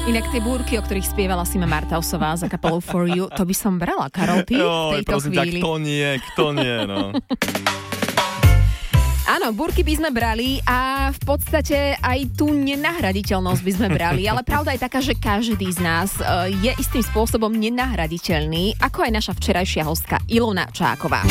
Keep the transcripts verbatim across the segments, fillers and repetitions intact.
Inak tie búrky, o ktorých spievala Sima Martausová za kapelou For You, to by som brala, Karol, ty v tejto prosím, chvíli. tak kto nie, kto nie, no. Áno, búrky by sme brali a v podstate aj tú nenahraditeľnosť by sme brali, ale pravda je taká, že každý z nás je istým spôsobom nenahraditeľný, ako aj naša včerajšia hostka Ilona Čáková.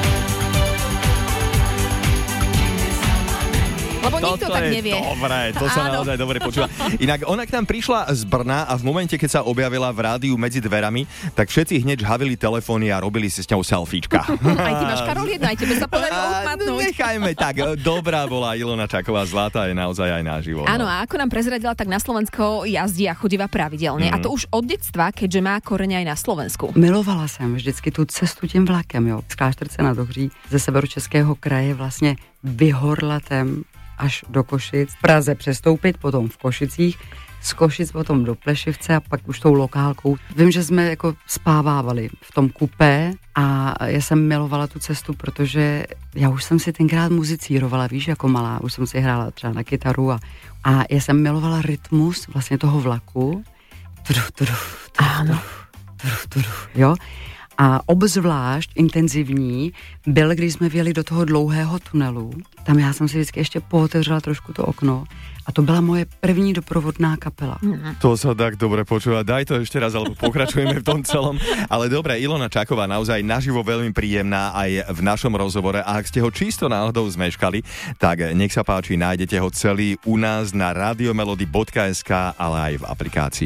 Lebo nikto Toto tak je nevie. Dobré, to sa Áno. naozaj dobre počúva. Inak ona k nám prišla z Brna a v momente, keď sa objavila v rádiu medzi dverami, tak všetci hneď žhavili telefóny a robili si s ňou selfiečka. Aj ty máš, Karol, jedno, aj tebe sa podarilo uchmatnúť. Nechajme tak, dobrá bola Ilona Čáková, zlatá je naozaj aj naživo. Áno, a ako nám prezradila, tak na Slovensko jazdí a chodíva pravidelne. Mm. A to už od detstva, keďže má koreň aj na Slovensku. Milovala jsem vždycky tu cestu tím vlakem, jo. Z Klášterce nad Ohří, ze severočeského kraje vlastně vyhorlatem až do Košic. V Praze přestoupit, potom v Košicích, z Košic potom do Plešivce a pak už tou lokálkou. Vím, že jsme jako spávávali v tom kupé a já jsem milovala tu cestu, protože já už jsem si tenkrát muzicírovala, víš, jako malá, už jsem si hrála třeba na kytaru a, a já jsem milovala rytmus vlastně toho vlaku. Tudu, tudu, tudu, Áno. tudu, tudu, jo. A obzvlášť intenzivní byl, když jsme vjeli do toho dlouhého tunelu. Tam já jsem si vždycky ještě pootevřela trošku to okno a to byla moje první doprovodná kapela. To sa tak dobre počúva. Daj to ešte raz, alebo pokračujeme v tom celom. Ale dobre, Ilona Čáková naozaj naživo veľmi príjemná aj v našom rozhovore. A ak ste ho čisto náhodou zmeškali, tak nech sa páči, nájdete ho celý u nás na radiomelody bodka es ká, ale aj v aplikácii.